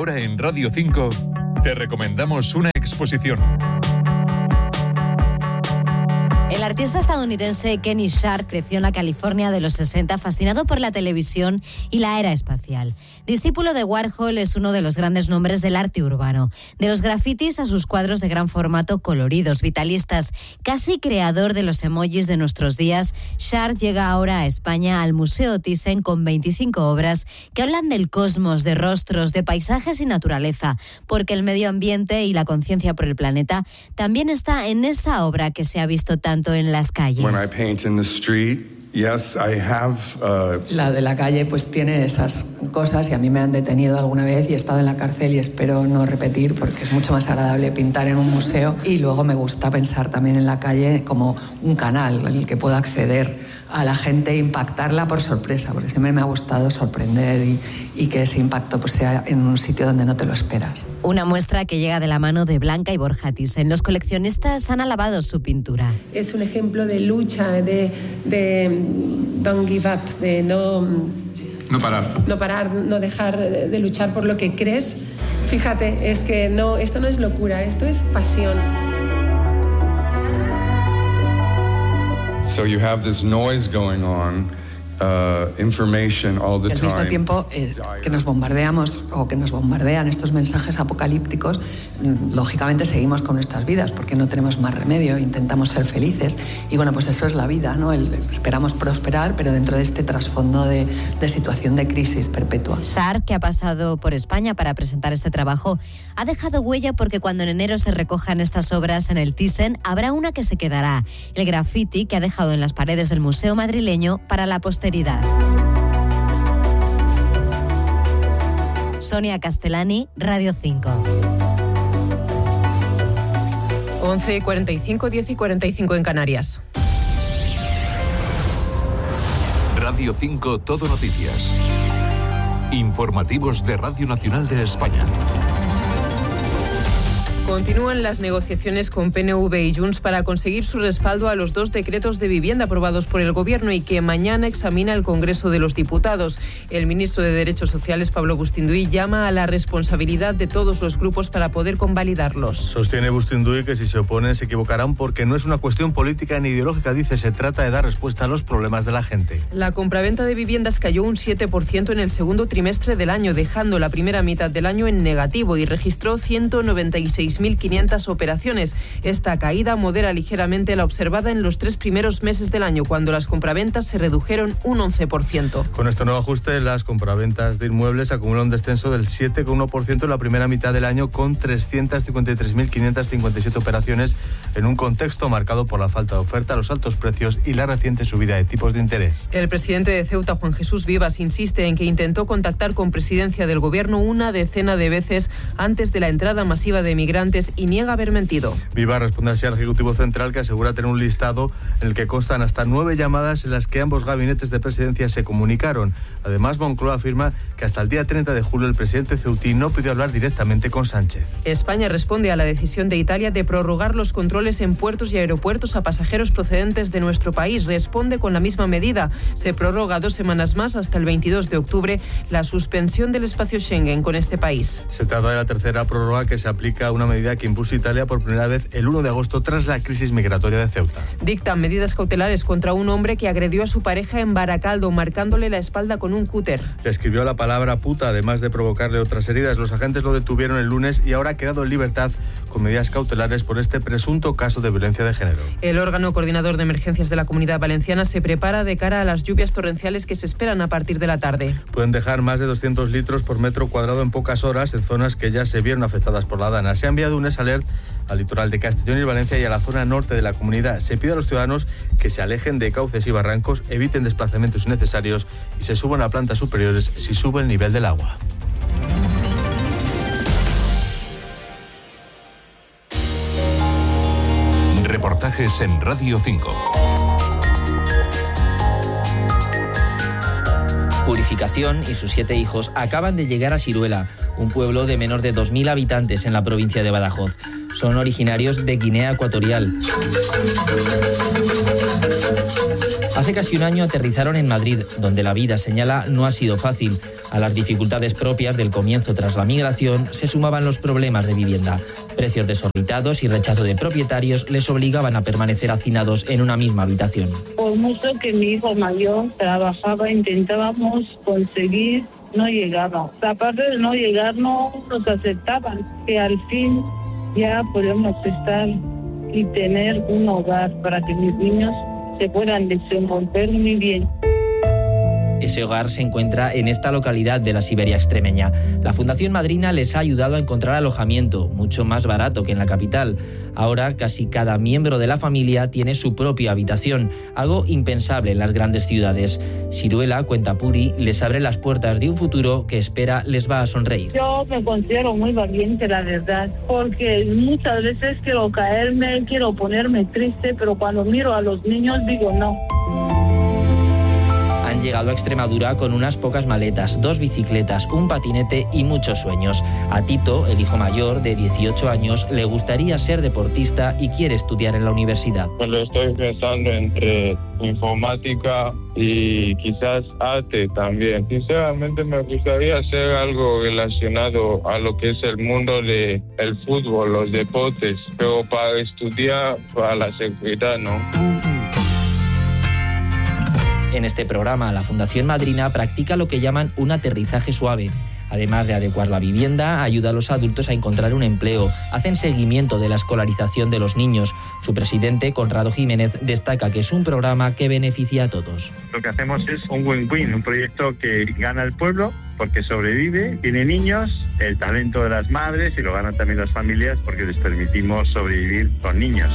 ahora en Radio 5 te recomendamos una exposición. El artista estadounidense Kenny Sharp creció en la California de los 60, fascinado por la televisión y la era espacial. Discípulo de Warhol, es uno de los grandes nombres del arte urbano. De los grafitis a sus cuadros de gran formato, coloridos, vitalistas, casi creador de los emojis de nuestros días, Sharp llega ahora a España al Museo Thyssen con 25 obras que hablan del cosmos, de rostros, de paisajes y naturaleza, porque el medio ambiente y la conciencia por el planeta también está en esa obra que se ha visto tanto en las calles. When I paint in the street, yes, I have, La de la calle pues tiene esas cosas y a mí me han detenido alguna vez y he estado en la cárcel y espero no repetir porque es mucho más agradable pintar en un museo y luego me gusta pensar también en la calle como un canal en el que puedo acceder a la gente e impactarla por sorpresa, porque siempre me ha gustado sorprender y que ese impacto pues sea en un sitio donde no te lo esperas. Una muestra que llega de la mano de Blanca y Borja Thyssen. Los coleccionistas han alabado su pintura. Es un ejemplo de lucha, de don't give up, de no parar, no dejar de luchar por lo que crees. Fíjate, es que no, esto no es locura, esto es pasión. so you have this noise going on, information all the time. Al mismo tiempo que nos bombardeamos o que nos bombardean estos mensajes apocalípticos, lógicamente seguimos con nuestras vidas porque no tenemos más remedio, intentamos ser felices y bueno, pues eso es la vida, ¿no? Esperamos prosperar, pero dentro de este trasfondo de situación de crisis perpetua. Sharp, que ha pasado por España para presentar este trabajo, ha dejado huella porque cuando en enero se recojan estas obras en el Thyssen, habrá una que se quedará, el graffiti que ha dejado en las paredes del Museo madrileño para la posteridad. Sonia Castellani, Radio 5. 11:45, 10:45 en Canarias. Radio 5 Todo Noticias. Informativos de Radio Nacional de España. Continúan las negociaciones con PNV y Junts para conseguir su respaldo a los 2 decretos de vivienda aprobados por el Gobierno y que mañana examina el Congreso de los Diputados. El ministro de Derechos Sociales, Pablo Bustinduy, llama a la responsabilidad de todos los grupos para poder convalidarlos. Sostiene Bustinduy que si se oponen se equivocarán porque no es una cuestión política ni ideológica. Dice, se trata de dar respuesta a los problemas de la gente. La compraventa de viviendas cayó un 7% en el segundo trimestre del año, dejando la primera mitad del año en negativo y registró 196.500 operaciones. Esta caída modera ligeramente la observada en los 3 primeros meses del año, cuando las compraventas se redujeron un 11%. Con este nuevo ajuste, las compraventas de inmuebles acumulan un descenso del 7,1% en la primera mitad del año, con 353.557 operaciones, en un contexto marcado por la falta de oferta, los altos precios y la reciente subida de tipos de interés. El presidente de Ceuta, Juan Jesús Vivas, insiste en que intentó contactar con presidencia del Gobierno una decena de veces antes de la entrada masiva de migrantes y niega haber mentido. Vivas responde así al Ejecutivo Central, que asegura tener un listado en el que constan hasta 9 llamadas en las que ambos gabinetes de presidencia se comunicaron. Además, Moncloa afirma que hasta el día 30 de julio el presidente ceutí no pidió hablar directamente con Sánchez. España responde a la decisión de Italia de prorrogar los controles en puertos y aeropuertos a pasajeros procedentes de nuestro país. Responde con la misma medida. Se prorroga 2 semanas más, hasta el 22 de octubre, la suspensión del espacio Schengen con este país. Se trata de la tercera prórroga que se aplica a una medida que impuso Italia por primera vez el 1 de agosto tras la crisis migratoria de Ceuta. Dictan medidas cautelares contra un hombre que agredió a su pareja en Baracaldo, marcándole la espalda con un cúter. Le escribió la palabra puta, además de provocarle otras heridas. Los agentes lo detuvieron el lunes y ahora ha quedado en libertad con medidas cautelares por este presunto caso de violencia de género. El órgano coordinador de emergencias de la Comunidad Valenciana se prepara de cara a las lluvias torrenciales que se esperan a partir de la tarde. Pueden dejar más de 200 litros por metro cuadrado en pocas horas en zonas que ya se vieron afectadas por la dana. Se ha enviado un alert al litoral de Castellón y Valencia y a la zona norte de la comunidad. Se pide a los ciudadanos que se alejen de cauces y barrancos, eviten desplazamientos innecesarios y se suban a plantas superiores si sube el nivel del agua. Reportajes en Radio 5. Purificación y sus 7 hijos acaban de llegar a Siruela, un pueblo de menos de 2.000 habitantes en la provincia de Badajoz. Son originarios de Guinea Ecuatorial. Hace casi un año aterrizaron en Madrid, donde la vida, señala, no ha sido fácil. A las dificultades propias del comienzo tras la migración se sumaban los problemas de vivienda. Precios desorbitados y rechazo de propietarios les obligaban a permanecer hacinados en una misma habitación. Por mucho que mi hijo mayor trabajaba, intentábamos conseguir, no llegaba. Aparte de no llegar, no nos aceptaban, que al fin ya podemos estar y tener un hogar para que mis niños se puedan desenvolver muy bien. Ese hogar se encuentra en esta localidad de la Siberia extremeña. La Fundación Madrina les ha ayudado a encontrar alojamiento, mucho más barato que en la capital. Ahora casi cada miembro de la familia tiene su propia habitación, algo impensable en las grandes ciudades. Siruela, cuenta Puri, les abre las puertas de un futuro que espera les va a sonreír. Yo me considero muy valiente, la verdad, porque muchas veces quiero caerme, quiero ponerme triste, pero cuando miro a los niños digo no. Han llegado a Extremadura con unas pocas maletas, 2 bicicletas, un patinete y muchos sueños. A Tito, el hijo mayor de 18 años, le gustaría ser deportista y quiere estudiar en la universidad. Me lo estoy pensando entre informática y quizás arte también. Sinceramente me gustaría hacer algo relacionado a lo que es el mundo del fútbol, los deportes, pero para estudiar para la seguridad, ¿no? En este programa, la Fundación Madrina practica lo que llaman un aterrizaje suave. Además de adecuar la vivienda, ayuda a los adultos a encontrar un empleo. Hacen seguimiento de la escolarización de los niños. Su presidente, Conrado Jiménez, destaca que es un programa que beneficia a todos. Lo que hacemos es un win-win, un proyecto que gana el pueblo porque sobrevive, tiene niños, el talento de las madres y lo ganan también las familias porque les permitimos sobrevivir con niños.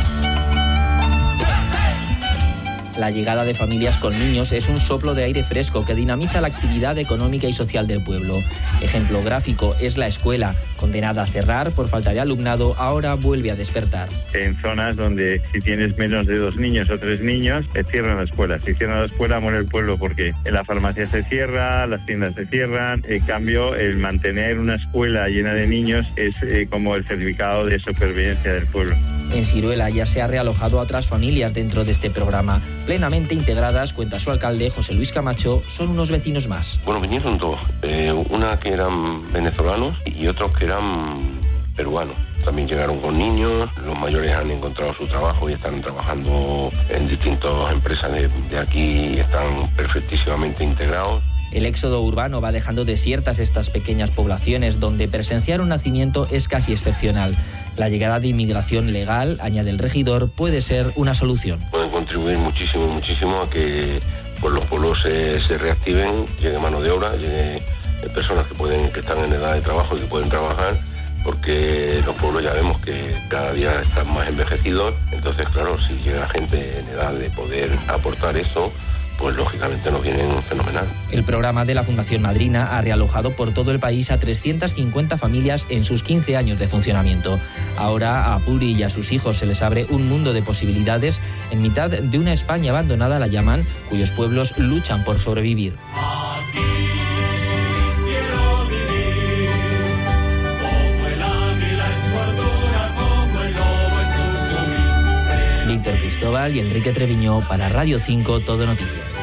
La llegada de familias con niños es un soplo de aire fresco que dinamiza la actividad económica y social del pueblo. Ejemplo gráfico es la escuela, condenada a cerrar por falta de alumnado, ahora vuelve a despertar. En zonas donde si tienes menos de 2 niños o 3 niños, cierran la escuela. Si cierran la escuela, muere el pueblo porque la farmacia se cierra, las tiendas se cierran. En cambio, el mantener una escuela llena de niños es como el certificado de supervivencia del pueblo. En Siruela ya se ha realojado a otras familias dentro de este programa. Plenamente integradas, cuenta su alcalde, José Luis Camacho, son unos vecinos más. Bueno, vinieron 2, una que eran venezolanos y otros que eran peruanos. También llegaron con niños, los mayores han encontrado su trabajo y están trabajando en distintas empresas de aquí y están perfectísimamente integrados. El éxodo urbano va dejando desiertas estas pequeñas poblaciones donde presenciar un nacimiento es casi excepcional. La llegada de inmigración legal, añade el regidor, puede ser una solución. Pueden contribuir muchísimo a que pues, los pueblos se reactiven, llegue mano de obra, llegue personas que están en edad de trabajo y que pueden trabajar, porque los pueblos ya vemos que cada día están más envejecidos. Entonces, claro, si llega gente en edad de poder aportar eso, pues lógicamente nos vienen fenomenal. El programa de la Fundación Madrina ha realojado por todo el país a 350 familias en sus 15 años de funcionamiento. Ahora a Puri y a sus hijos se les abre un mundo de posibilidades en mitad de una España abandonada, la llaman, cuyos pueblos luchan por sobrevivir. Víctor Cristóbal y Enrique Treviño para Radio 5 Todo Noticias.